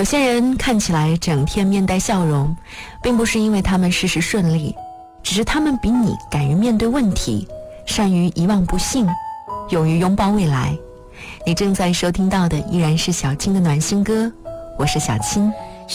有些人看起来整天面带笑容，并不是因为他们事事顺利，只是他们比你敢于面对问题，善于遗忘不幸，勇于拥抱未来。你正在收听到的依然是小青的暖心歌，我是小青。